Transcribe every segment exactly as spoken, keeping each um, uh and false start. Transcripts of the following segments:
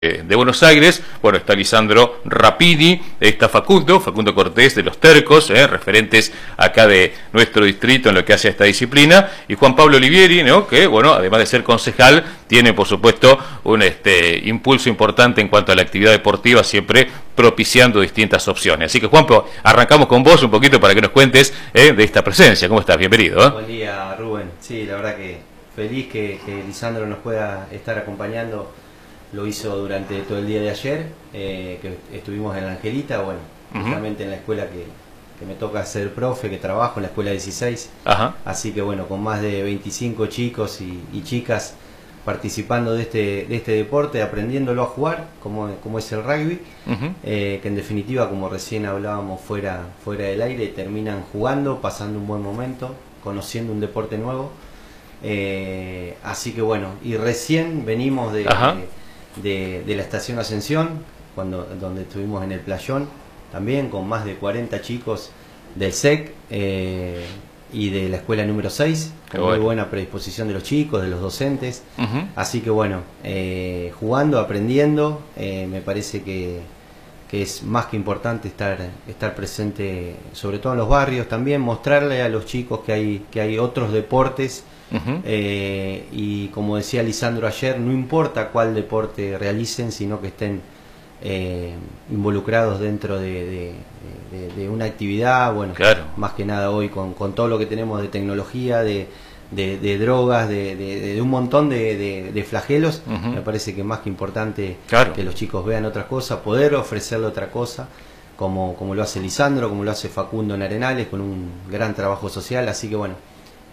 de Buenos Aires. Bueno, está Lisandro Rapini, está Facundo, Facundo Cortés de los Tercos, eh, referentes acá de nuestro distrito en lo que hace a esta disciplina, y Juan Pablo Olivieri, ¿no? Que, bueno, además de ser concejal, tiene por supuesto un este, impulso importante en cuanto a la actividad deportiva, siempre propiciando distintas opciones. Así que, Juanpo, arrancamos con vos un poquito para que nos cuentes eh, de esta presencia. ¿Cómo estás? Bienvenido. ¿eh? Buen día, Rubén. Sí, la verdad que feliz que, que Lisandro nos pueda estar acompañando. Lo hizo durante todo el día de ayer, eh, que estuvimos en la Angelita, bueno, uh-huh. justamente en la escuela que, que me toca ser profe, que trabajo en la escuela dieciséis. Uh-huh. Así que bueno, con más de veinticinco chicos y, y chicas participando de este, de este deporte, aprendiéndolo a jugar, como, como es el rugby, uh-huh. eh, que en definitiva, como recién hablábamos fuera, fuera del aire, terminan jugando, pasando un buen momento, conociendo un deporte nuevo. Eh, así que bueno, y recién venimos de... Uh-huh. de De, de la estación Ascensión, cuando, donde estuvimos en el playón, también con más de cuarenta chicos del S E C eh, y de la escuela número seis, con muy bueno. buena predisposición de los chicos, de los docentes. Uh-huh. Así que bueno, eh, jugando, aprendiendo, eh, me parece que, que es más que importante estar, estar presente, sobre todo en los barrios también, mostrarle a los chicos que hay, que hay otros deportes. Uh-huh. eh, y como decía Lisandro ayer, no importa cuál deporte realicen, sino que estén eh, involucrados dentro de, de, de, de una actividad, bueno, claro. más que nada hoy con, con todo lo que tenemos de tecnología, de, de, de drogas, de, de, de un montón de, de, de flagelos. Uh-huh. Me parece que más que importante claro. que los chicos vean otras cosas, poder ofrecerle otra cosa, como, como lo hace Lisandro, como lo hace Facundo en Arenales, con un gran trabajo social. Así que bueno,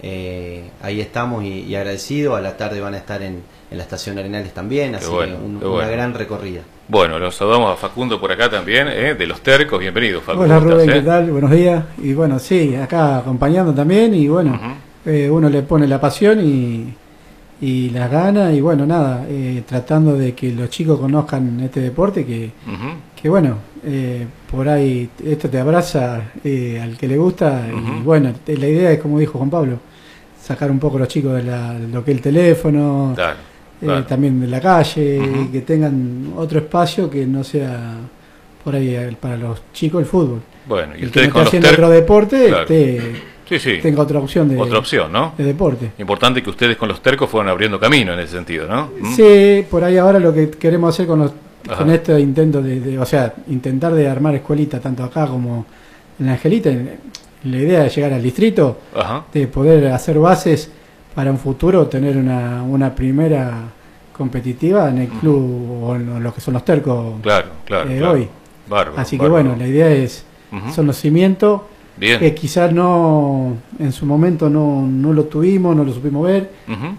Eh, ahí estamos y, y agradecido. A la tarde van a estar en, en la estación Arenales también, así bueno, que un, una bueno. gran recorrida. Bueno, los saludamos a Facundo por acá también, eh, de los Tercos. Bienvenido, Facundo. Hola Rubén, ¿qué tal? Buenos días. Y bueno, sí, acá acompañando también. Y bueno, uh-huh. eh, uno le pone la pasión y, y las ganas. Y bueno, nada, eh, tratando de que los chicos conozcan este deporte que, uh-huh. que bueno, eh, por ahí esto te abraza eh, al que le gusta. Uh-huh. Y bueno, la idea es, como dijo Juan Pablo, sacar un poco a los chicos de, la, de lo que es el teléfono, claro, claro. Eh, también de la calle, uh-huh. que tengan otro espacio que no sea por ahí para los chicos el fútbol. Bueno, y el ustedes que no con está haciendo ter... otro deporte, claro. te, sí, sí. tenga otra opción de, otra opción, ¿no? de deporte. Importante que ustedes con los Tercos fueron abriendo camino en ese sentido, ¿no? ¿Mm? Sí, por ahí ahora lo que queremos hacer con los Ajá. con este intento de, de, o sea, intentar de armar escuelitas tanto acá como en la Angelita. La idea de llegar al distrito, Ajá. de poder hacer bases para un futuro, tener una, una primera competitiva en el club uh-huh. o en lo que son los Tercos claro, claro, eh, claro. hoy. Bárbaro, Así bárbaro. que bueno, la idea es, uh-huh. son los cimientos, Bien. que quizás no, en su momento no, no lo tuvimos, no lo supimos ver, uh-huh.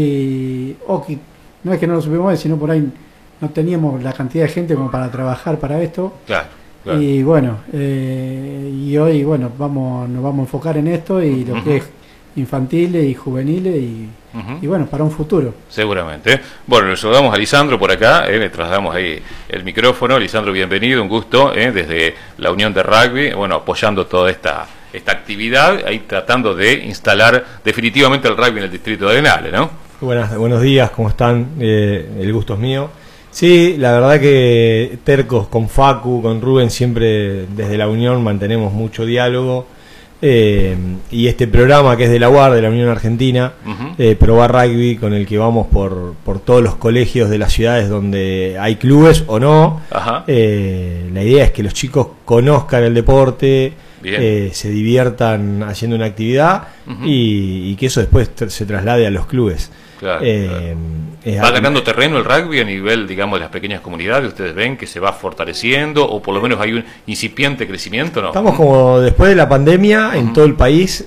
y, o que no es que no lo supimos ver, sino por ahí no teníamos la cantidad de gente como para trabajar para esto. Claro. Claro. Y bueno, eh, y hoy bueno vamos nos vamos a enfocar en esto y lo uh-huh. que es infantiles y juveniles y, uh-huh. y bueno, para un futuro. Seguramente. Bueno, le saludamos a Lisandro por acá, eh, le trasladamos ahí el micrófono. Lisandro, bienvenido, un gusto, eh, desde la Unión de Rugby, bueno, apoyando toda esta esta actividad, ahí tratando de instalar definitivamente el rugby en el distrito de Arenales, ¿no? Buenas, buenos días, ¿cómo están? Eh, el gusto es mío. Sí, la verdad que Tercos con Facu, con Rubén, siempre desde la Unión mantenemos mucho diálogo, eh, y este programa que es de la U A R, de la Unión Argentina, uh-huh. eh, Probar Rugby, con el que vamos por, por todos los colegios de las ciudades donde hay clubes o no. Uh-huh. eh, la idea es que los chicos conozcan el deporte, eh, se diviertan haciendo una actividad, uh-huh. y, y que eso después tra- se traslade a los clubes. Claro, eh, claro. ¿Va ganando terreno el rugby a nivel, digamos, de las pequeñas comunidades? ¿Ustedes ven que se va fortaleciendo o por lo menos hay un incipiente crecimiento? ¿No? Estamos como después de la pandemia, uh-huh. en todo el país,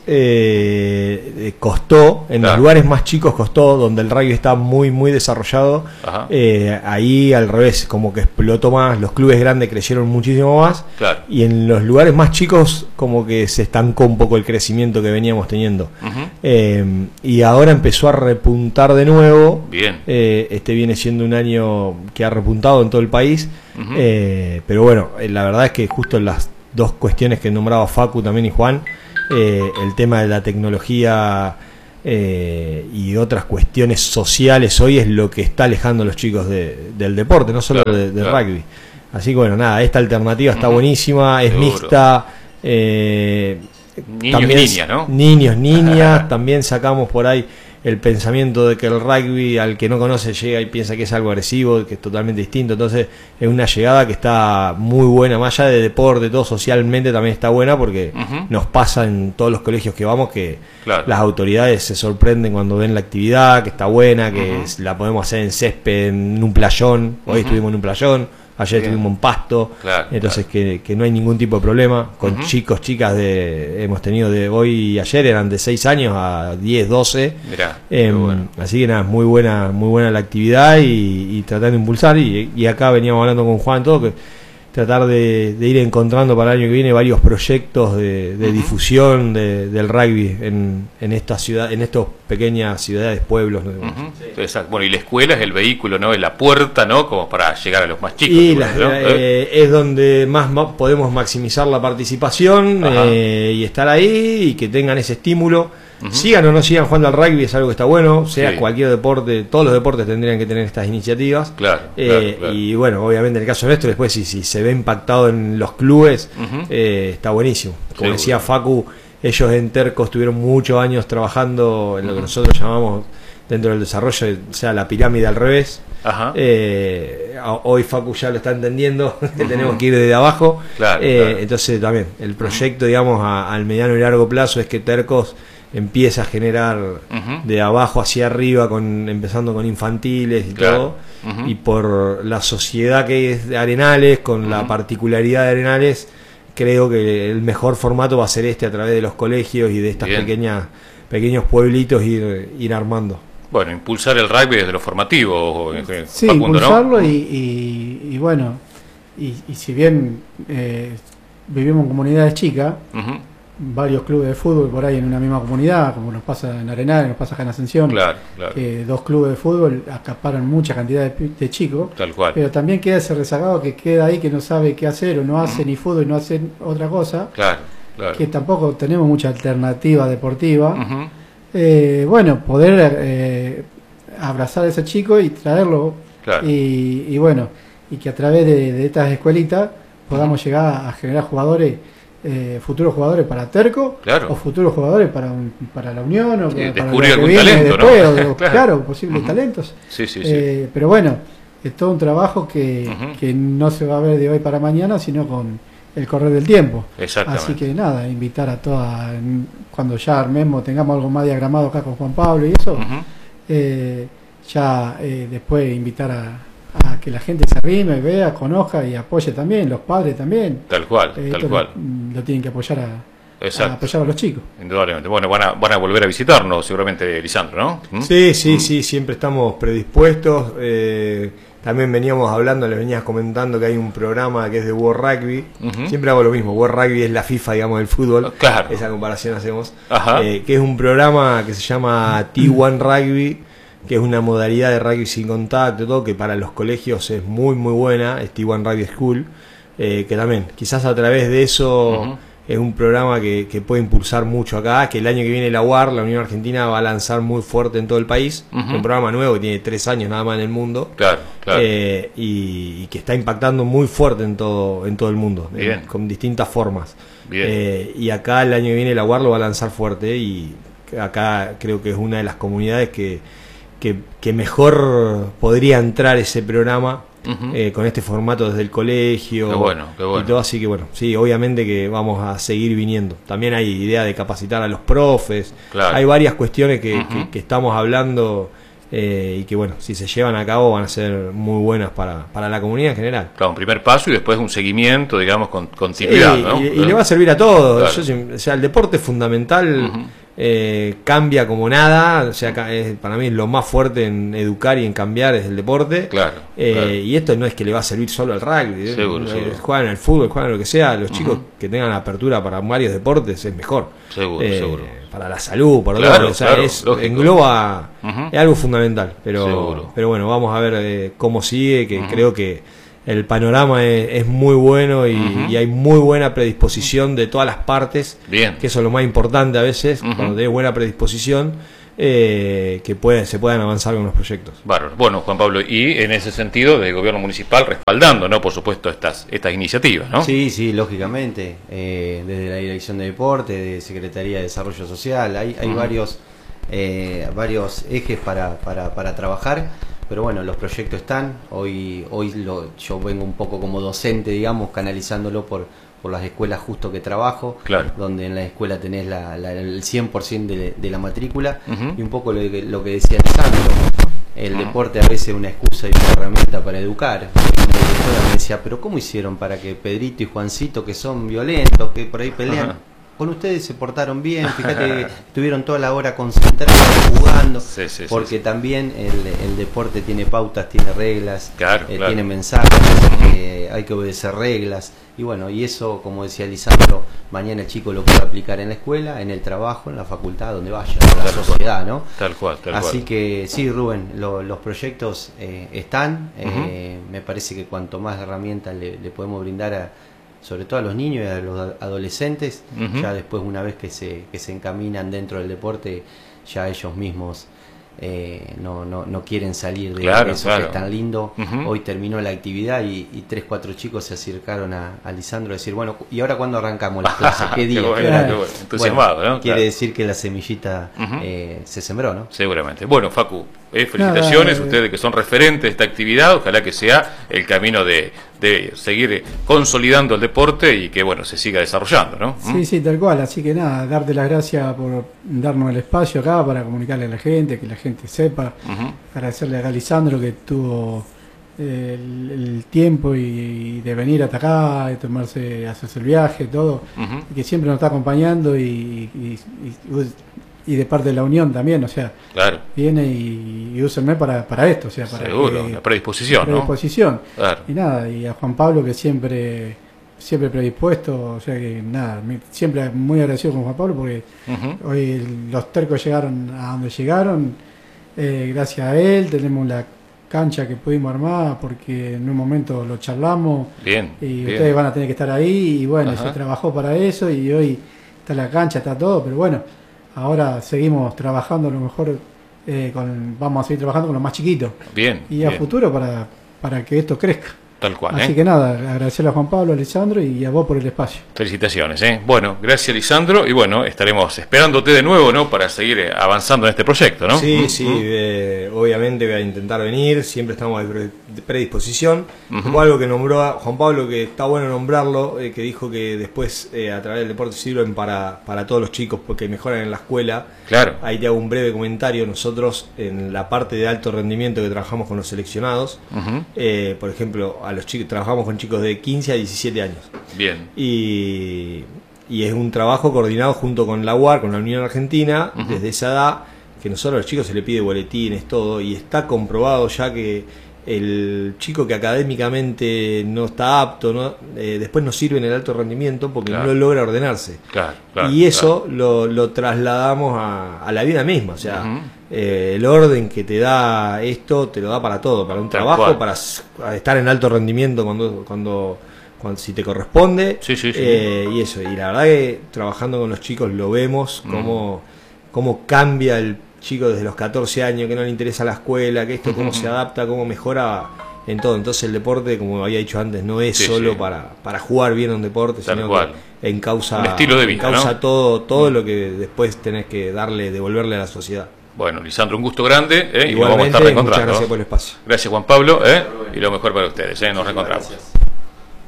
eh, costó, en claro. los lugares más chicos costó, donde el rugby está muy, muy desarrollado, eh, ahí al revés, como que explotó más, los clubes grandes crecieron muchísimo más, claro. y en los lugares más chicos como que se estancó un poco el crecimiento que veníamos teniendo. Uh-huh. eh, y ahora empezó a repuntar de nuevo. Bien. Eh, este viene siendo un año que ha repuntado en todo el país, uh-huh. eh, pero bueno, eh, la verdad es que justo en las dos cuestiones que nombraba Facu también y Juan, eh, el tema de la tecnología eh, y otras cuestiones sociales hoy es lo que está alejando a los chicos de, del deporte, no solo claro, de, del claro. rugby. Así que bueno, nada, esta alternativa está Uh-huh. buenísima, es Seguro. mixta. Eh, Niños y niñas, ¿no? Niños, niñas, también sacamos por ahí el pensamiento de que el rugby al que no conoce llega y piensa que es algo agresivo, que es totalmente distinto. Entonces es una llegada que está muy buena, más allá de deporte, todo socialmente también está buena, porque Uh-huh. nos pasa en todos los colegios que vamos que Claro. las autoridades se sorprenden cuando ven la actividad, que está buena, que Uh-huh. es- la podemos hacer en césped, en un playón. Hoy Uh-huh. estuvimos en un playón, ayer Bien. estuvimos en pasto. Claro, Entonces que, que no hay ningún tipo de problema con Ujú. chicos, chicas de hemos tenido de hoy y ayer eran de seis años a diez, doce. Mirá, Eh, qué bueno. Así que nada, muy buena, muy buena la actividad y, y tratar de impulsar y, y acá veníamos hablando con Juan todo que tratar de, de ir encontrando para el año que viene varios proyectos de, de Ujú. difusión de, del rugby en, en esta ciudad, en estas pequeñas ciudades, pueblos, ¿no? Ujú. Exacto. Bueno, y la escuela es el vehículo, ¿no? Es la puerta, ¿no? Como para llegar a los más chicos. Y seguro, la- ¿no? la- ¿Eh? eh, es donde más ma- podemos maximizar la participación Ajá. eh, y estar ahí y que tengan ese estímulo. Ujú. Sigan o no sigan jugando al rugby, es algo que está bueno, sea Sí. cualquier deporte, todos los deportes tendrían que tener estas iniciativas. Claro, Eh, claro, claro. Y bueno, obviamente en el caso nuestro, después si, si se ve impactado en los clubes, Ujú. eh, está buenísimo. Como Seguro. decía Facu, ellos en Terco estuvieron muchos años trabajando en lo que nosotros llamamos dentro del desarrollo, o sea, la pirámide al revés. Ajá. Eh, a- hoy Facu ya lo está entendiendo, que tenemos que ir desde abajo. Claro, Eh, claro. Entonces también, el proyecto, digamos, a- al mediano y largo plazo es que Tercos empieza a generar Ujú. de abajo hacia arriba, con empezando con infantiles y Claro. todo. Ujú. Y por la sociedad que es de Arenales, con la Ujú. particularidad de Arenales, creo que el mejor formato va a ser este a través de los colegios y de estas Bien. pequeñas pequeños pueblitos ir, ir armando. Bueno, impulsar el rugby desde lo formativo, eh, Sí, Facundo, impulsarlo ¿no? y, y, y bueno, y, y si bien eh, vivimos en comunidades chicas, Ujú. varios clubes de fútbol por ahí en una misma comunidad, como nos pasa en Arenal, nos pasa acá en Ascensión, Claro, claro. que dos clubes de fútbol acaparan mucha cantidad de, pi- de chicos, Tal cual. pero también queda ese rezagado que queda ahí que no sabe qué hacer o no hace ni fútbol, no hace otra cosa, Claro, claro. que tampoco tenemos mucha alternativa deportiva. Ujú. Eh, bueno, poder eh, abrazar a ese chico y traerlo Claro. y, y bueno, y que a través de, de estas escuelitas podamos llegar a generar jugadores, eh, futuros jugadores para Terco, Claro. o futuros jugadores para un- para la Unión, o Sí, para, para descubrir lo que algún viene talento, ¿no? después, o de- Claro. claro, posibles Ujú. talentos. Sí, sí, sí. Eh, pero bueno, es todo un trabajo que, Ujú. que no se va a ver de hoy para mañana, sino con el correr del tiempo. Exactamente. Así que nada, invitar a todas, cuando ya armemos, tengamos algo más diagramado acá con Juan Pablo y eso, Ujú. eh, ya eh, después invitar a, a que la gente se arrime, vea, conozca y apoye también, los padres también. Tal cual, Eh, tal esto cual. Lo, lo tienen que apoyar a, a Exacto. apoyar a los chicos. Indudablemente. Bueno, van a, van a volver a visitarnos seguramente, Lisandro, ¿no? ¿Mm? Sí, sí, sí, siempre estamos predispuestos. Eh, también veníamos hablando, les venías comentando que hay un programa que es de World Rugby. Ujú. Siempre hago lo mismo, World Rugby es la FIFA, digamos, del fútbol. Claro. Esa comparación hacemos. Ajá. Eh, que es un programa que se llama T uno Rugby, que es una modalidad de rugby sin contacto, todo, que para los colegios es muy, muy buena, es T uno Rugby School. Eh, que también, quizás a través de eso... Ujú. Es un programa que, que puede impulsar mucho acá, que el año que viene la U A R, la Unión Argentina, va a lanzar muy fuerte en todo el país. Ujú. Un programa nuevo que tiene tres años nada más en el mundo. Claro, claro. Eh, y, y que está impactando muy fuerte en todo, en todo el mundo, en- Bien. con distintas formas. Bien. Eh, y acá el año que viene la U A R lo va a lanzar fuerte y acá creo que es una de las comunidades que, que, que mejor podría entrar ese programa. Ujú. Eh, con este formato desde el colegio Qué bueno, qué bueno. y todo, así que bueno, sí, obviamente que vamos a seguir viniendo. También hay idea de capacitar a los profes, Claro. hay varias cuestiones que, Ujú. que- que estamos hablando eh, y que bueno, si se llevan a cabo van a ser muy buenas para, para la comunidad en general. Claro, un primer paso y después un seguimiento, digamos, con continuidad, Sí, ¿no? y, y le va a servir a todos. Claro. Yo siempre- o sea, el deporte es fundamental, Ujú. eh, cambia como nada. O sea, ca- es- para mí lo más fuerte en educar y en cambiar es el deporte. Claro, Eh, claro. Y esto no es que le va a servir solo al rugby. eh, Seguro, eh, seguro. Juegan al fútbol, juegan lo que sea. Los chicos que tengan apertura para varios deportes es mejor. Seguro, Eh, seguro. Para la salud, por Claro, todo. O sea, claro, es, lógico. engloba. Ujú. Es algo fundamental. Pero, Seguro. pero bueno, vamos a ver eh, cómo sigue. Que Ujú. creo que el panorama es, es muy bueno y, Ujú. y hay muy buena predisposición de todas las partes. Bien. Que eso es lo más importante a veces. Ujú. Cuando tenés buena predisposición, eh, que pueden, se puedan avanzar con los proyectos. Bárbaro. Bueno, Juan Pablo, y en ese sentido, del gobierno municipal respaldando, ¿no? Por supuesto, estas, estas iniciativas, ¿no? Sí, sí, lógicamente, eh, desde la Dirección de Deporte, de Secretaría de Desarrollo Social, hay, hay uh-huh. varios, eh, varios ejes para, para, para trabajar. Pero bueno, los proyectos están, hoy hoy lo, yo vengo un poco como docente, digamos, canalizándolo por, por las escuelas justo que trabajo, claro. donde en la escuela tenés la, la, el cien por ciento de, de la matrícula, uh-huh. y un poco lo que, lo que decía Alessandro, el uh-huh. deporte a veces es una excusa y una herramienta para educar. La directora me decía, pero ¿cómo hicieron para que Pedrito y Juancito, que son violentos, que por ahí pelean, uh-huh. con ustedes se portaron bien? Fíjate que estuvieron toda la hora concentrados jugando, sí, sí, porque sí, sí. también el, el deporte tiene pautas, tiene reglas, claro, eh, claro. tiene mensajes, eh, hay que obedecer reglas, y bueno, y eso, como decía Lisandro, mañana el chico lo puede aplicar en la escuela, en el trabajo, en la facultad, donde vaya, en la tal sociedad, cual. ¿no? Tal cual, tal Así cual. que sí, Rubén, lo, los proyectos eh, están, eh, uh-huh. me parece que cuanto más herramientas le, le podemos brindar a sobre todo a los niños y a los adolescentes, uh-huh. ya después, una vez que se, que se encaminan dentro del deporte, ya ellos mismos eh, no, no, no quieren salir de, claro, de eso claro. que es tan lindo. Uh-huh. Hoy terminó la actividad y, y tres, cuatro chicos se acercaron a, a Lisandro a decir, bueno, ¿y ahora cuándo arrancamos las clases? ¿Qué día? Qué bueno, claro. qué bueno. Entusiasmado, bueno, ¿no? Quiere claro. decir que la semillita uh-huh. eh, se sembró, ¿no? Seguramente. Bueno, Facu, eh, felicitaciones, Nada, ustedes que son referentes de esta actividad, ojalá que sea el camino de, de seguir consolidando el deporte y que, bueno, se siga desarrollando, ¿no? Sí, ¿Mm? sí, tal cual. Así que nada, darte las gracias por darnos el espacio acá para comunicarle a la gente, que la gente sepa. Uh-huh. Agradecerle a Lisandro que tuvo eh, el, el tiempo y, y de venir hasta acá, de tomarse, hacerse el viaje, todo, Uh-huh. y que siempre nos está acompañando y, y, y, y de parte de la Unión también, o sea, claro. viene y, y úsenme para, para esto, o sea, para seguro, que, la predisposición, predisposición. ¿no? Claro. Y nada, y a Juan Pablo que siempre siempre predispuesto, o sea que nada, me, siempre muy agradecido con Juan Pablo porque uh-huh. hoy los tercos llegaron a donde llegaron, eh, gracias a él tenemos la cancha que pudimos armar porque en un momento lo charlamos bien, y bien. ustedes van a tener que estar ahí y bueno, Ajá. se trabajó para eso y hoy está la cancha, está todo, pero bueno, ahora seguimos trabajando a lo mejor, eh, con, vamos a seguir trabajando con los más chiquitos. Bien. Y a bien. futuro para, para que esto crezca. Tal cual, Así ¿eh? que nada, agradecerle a Juan Pablo, a Lisandro y a vos por el espacio. Felicitaciones, ¿eh? Bueno, gracias Lisandro y bueno, estaremos esperándote de nuevo, ¿no? Para seguir avanzando en este proyecto, ¿no? Sí, ¿Mm? sí, ¿Mm? eh, obviamente voy a intentar venir, siempre estamos a predisposición. Uh-huh. Como algo que nombró a Juan Pablo, que está bueno nombrarlo, eh, que dijo que después eh, a través del deporte sirven para, para todos los chicos porque mejoran en la escuela. Claro. Ahí te hago un breve comentario. Nosotros en la parte de alto rendimiento que trabajamos con los seleccionados, Uh-huh. eh, por ejemplo, a los chicos trabajamos con chicos de quince a diecisiete años. Bien. Y, y es un trabajo coordinado junto con la U A R, con la Unión Argentina, Uh-huh. desde esa edad, que nosotros a los chicos se le pide boletines, todo, y está comprobado ya que el chico que académicamente no está apto, ¿no? Eh, después no sirve en el alto rendimiento porque claro. no logra ordenarse. Claro, claro, y eso claro. lo, lo trasladamos a, a la vida misma, o sea, Uh-huh. eh, el orden que te da esto te lo da para todo, para un Tal trabajo, cual. para estar en alto rendimiento cuando cuando, cuando si te corresponde. Sí, sí, sí. Eh, y eso, y la verdad que trabajando con los chicos lo vemos Mm. cómo, cómo cambia el chico desde los catorce años, que no le interesa la escuela, que esto cómo se adapta, cómo mejora en todo. Entonces el deporte, como había dicho antes, no es Sí, solo sí. para, para jugar bien un deporte, Tal sino cual. que encausa, Un estilo de vida, encausa ¿no? todo, todo Mm. lo que después tenés que darle, devolverle a la sociedad. Bueno, Lisandro, un gusto grande, ¿eh? Y nos vamos a Igualmente, estar muchas reencontrando. gracias por el espacio. Gracias Juan Pablo, ¿eh? Y lo mejor para ustedes, ¿eh? Nos reencontramos. Gracias.